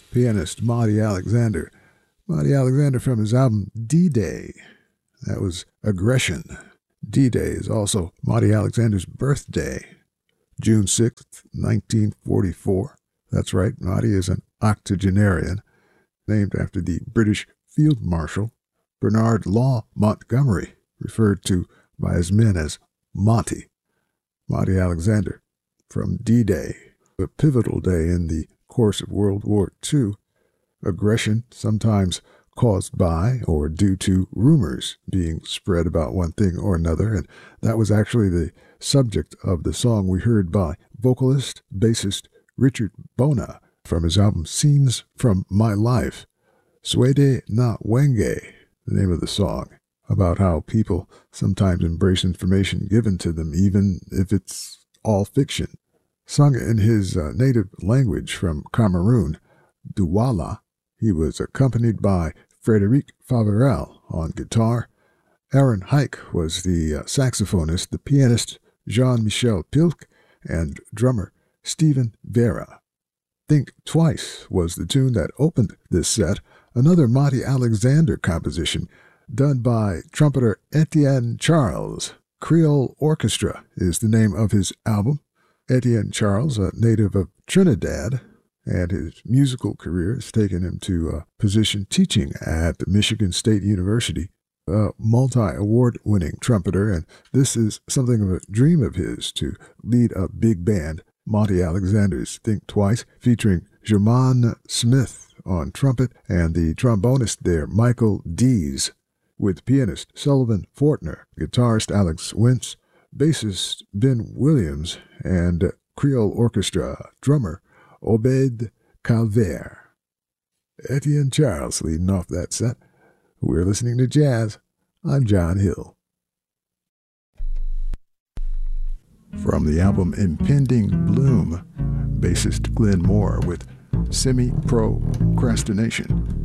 pianist Monty Alexander. Monty Alexander from his album D-Day. That was Aggression. D-Day is also Monty Alexander's birthday, June 6th, 1944. That's right, Monty is an octogenarian, named after the British Field Marshal Bernard Law Montgomery, referred to by his men as Monty. Monty Alexander from D-Day, a pivotal day in the course of World War II. Aggression, sometimes caused by or due to rumors being spread about one thing or another, and that was actually the subject of the song we heard by vocalist, bassist Richard Bona from his album Scenes from My Life. Swede na Wenge, the name of the song, about how people sometimes embrace information given to them even if it's all fiction. Sung in his native language from Cameroon, Douala, he was accompanied by Frédéric Favorel on guitar. Aaron Hike was the saxophonist, the pianist Jean-Michel Pilk, and drummer Stephen Vera. Think Twice was the tune that opened this set, another Monty Alexander composition done by trumpeter Etienne Charles. Creole Orchestra is the name of his album. Etienne Charles, a native of Trinidad, and his musical career has taken him to a position teaching at Michigan State University, a multi-award-winning trumpeter, and this is something of a dream of his to lead a big band, Monty Alexander's Think Twice, featuring Jermaine Smith on trumpet and the trombonist there, Michael Dees, with pianist Sullivan Fortner, guitarist Alex Wentz, bassist Ben Williams, and Creole Orchestra drummer Obed Calvert. Etienne Charles leading off that set. We're listening to jazz. I'm John Hill. From the album Impending Bloom, bassist Glenn Moore with Semi-Procrastination.